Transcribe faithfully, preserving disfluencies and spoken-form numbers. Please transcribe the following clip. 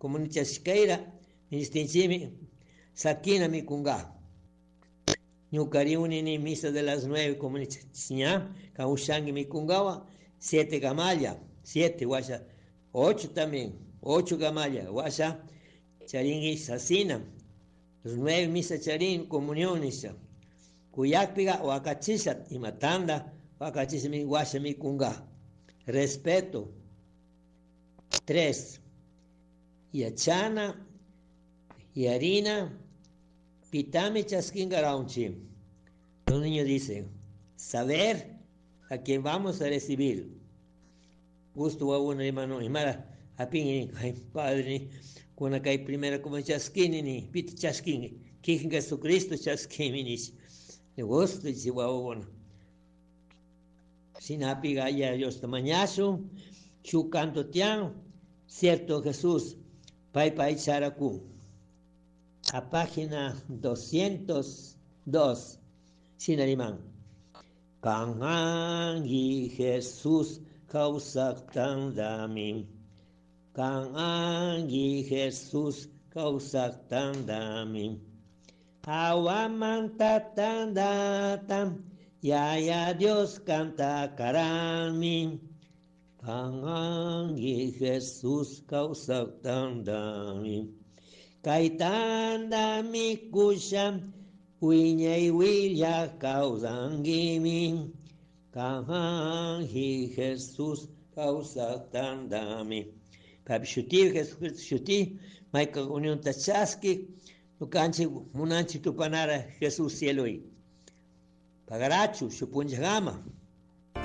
comunichashkaira, nistinchimi, sakina mi kunga. Ñukariuni ni misa de las nueve, comunichashña, kaushangi mi kungawa, siete gamalla, siete, guasha, ocho también, ocho gamalla, guasha, charingi sasina, los nueve misa charin, comuniones, kuyakpiga, wakachisat, y matanda, wakachis mi guasha mi kunga. Respeto. Tres. Yachana, yarina, pitame chasquingaraunchi. Los niños dicen, saber a quién vamos a recibir. Gusto a uno, hermano, y mara, a pingini, padre, con acá hay primera como chasquini, pit chasquini, que Jesucristo chasquini. Le gusto y si va uno. Sin apiga ya Dios tamañazo, chu canto tian, cierto Jesús, pai pai characu. A página doscientos dos, sin alemán. Kangangi Jesús causa tan dami. Kangangi Jesús causa tan dami. Awamanta tan datam. Ya ya Dios canta karami. Kangangi Jesús causa tan dami. Kaitanda mi kusham, wiñay willa causangimi, Kangangi Jesús causa tandami. Papi shuti, Jesús shuti, maika unión tachaski, nukanchi munanchi tupanara Jesús cielo y. Pagarachu, shupunjagama.